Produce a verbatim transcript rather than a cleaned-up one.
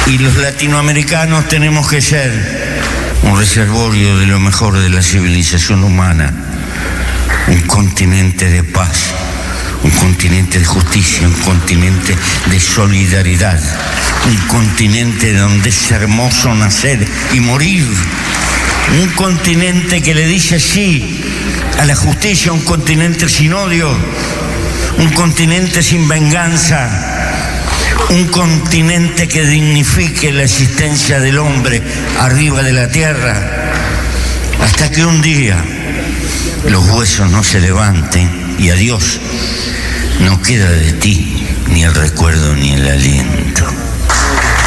Y los latinoamericanos tenemos que ser un reservorio de lo mejor de la civilización humana, un continente de paz, un continente de justicia, un continente de solidaridad, un continente donde es hermoso nacer y morir, un continente que le dice sí a la justicia, un continente sin odio, un continente sin venganza, un continente que dignifique la existencia del hombre arriba de la tierra, hasta que un día los huesos no se levanten y adiós, no queda de ti ni el recuerdo ni el aliento.